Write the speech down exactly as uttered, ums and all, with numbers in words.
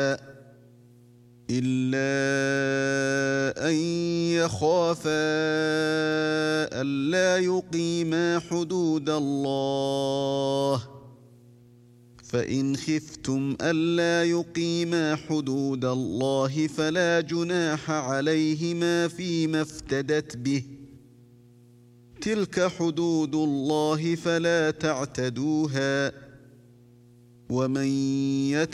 إلا أن يخافا ألا يقيما حدود الله فإن خفتم ألا يقيما حدود الله فلا جناح عليهما فيما افتدت به تلك حدود الله فلا تعتدوها ومن يتعد